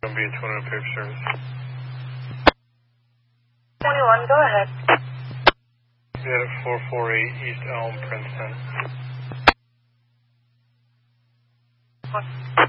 Going to be a 21 paper service. 21, go ahead. We had a 448 East Elm, Princeton.